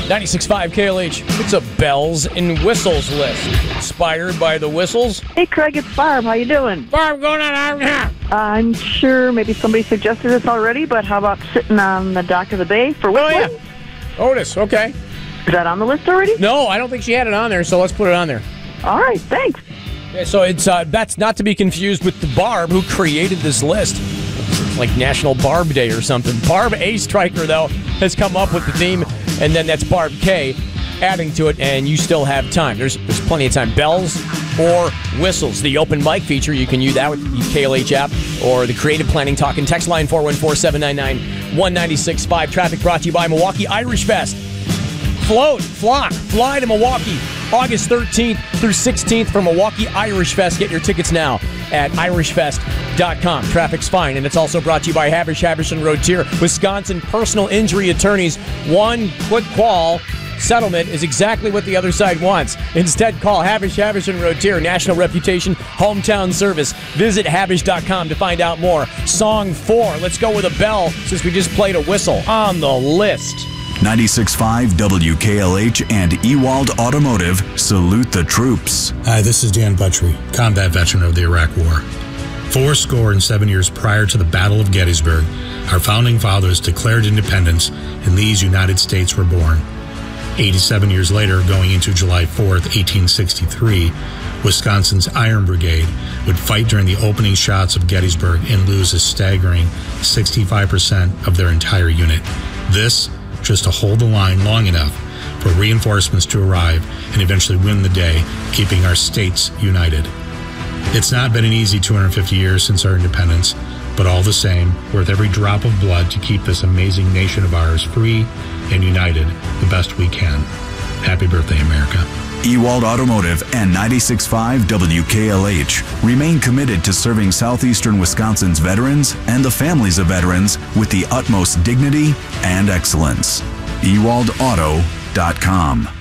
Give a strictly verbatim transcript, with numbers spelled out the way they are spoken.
ninety-six point five K L H. It's a bells and whistles list. Inspired by the whistles. Hey, Craig, it's Barb. How you doing? Barb, going on out here. I'm sure maybe somebody suggested this already, but how about sitting on the dock of the bay for whistling? Oh, yeah. Otis, okay. Is that on the list already? No, I don't think she had it on there, so let's put it on there. All right, thanks. Okay, so it's uh, that's not to be confused with the Barb who created this list. It's like National Barb Day or something. Barb A. Stryker, though, has come up with the theme, and then that's Barb K. adding to it, and you still have time. There's there's plenty of time. Bells or whistles. The open mic feature, you can use that with the K L H app or the Creative Planning Talk and text line four one four, seven nine nine, one nine six five. Traffic brought to you by Milwaukee Irish Fest. Float, flock, fly to Milwaukee, August thirteenth through sixteenth for Milwaukee Irish Fest. Get your tickets now at irish fest dot com. Traffic's fine, and it's also brought to you by Havish, Havish and Rotier, Wisconsin personal injury attorneys. One quick call settlement is exactly what the other side wants. Instead, call Havish, Havish and Rotier, national reputation, hometown service. Visit havish dot com to find out more. Song four, let's go with a bell since we just played a whistle on the list. ninety-six point five W K L H and Ewald Automotive salute the troops. Hi, this is Dan Buttrey, combat veteran of the Iraq War. Four score and seven years prior to the Battle of Gettysburg, our founding fathers declared independence, and these United States were born. eighty-seven years later, going into July fourth, eighteen sixty-three, Wisconsin's Iron Brigade would fight during the opening shots of Gettysburg and lose a staggering sixty-five percent of their entire unit. This just to hold the line long enough for reinforcements to arrive and eventually win the day, keeping our states united. It's not been an easy two hundred fifty years since our independence, but all the same, worth every drop of blood to keep this amazing nation of ours free and united the best we can. Happy birthday, America. Ewald Automotive and ninety-six point five W K L H remain committed to serving southeastern Wisconsin's veterans and the families of veterans with the utmost dignity and excellence. ewald auto dot com